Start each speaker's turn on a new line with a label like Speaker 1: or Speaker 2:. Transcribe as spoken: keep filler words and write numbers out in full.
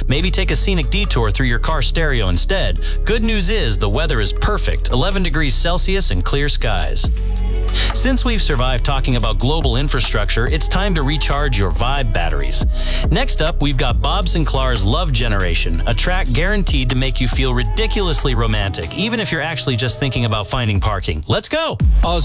Speaker 1: Maybe take a scenic detour through your car stereo instead. Good news is the weather is perfect, eleven degrees Celsius and clear skies. Since we've survived talking about global infrastructure, it's time to recharge your Vibe batteries. Next up, we've got Bob Sinclair's Love Generation, a track guaranteed to make you feel ridiculously romantic, even if you're actually just thinking about finding parking. Let's go!
Speaker 2: Als